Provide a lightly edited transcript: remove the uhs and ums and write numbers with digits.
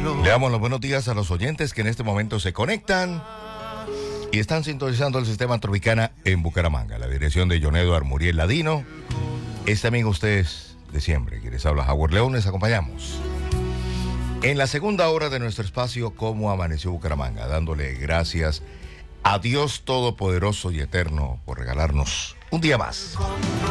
Le damos los buenos días a los oyentes que en este momento se conectan y están sintonizando el sistema Tropicana en Bucaramanga. La dirección de John Edward Muriel Ladino. Este amigo ustedes de siempre, que les habla Howard León, les acompañamos en la segunda hora de nuestro espacio Cómo Amaneció Bucaramanga, dándole gracias a Dios Todopoderoso y Eterno por regalarnos un día más.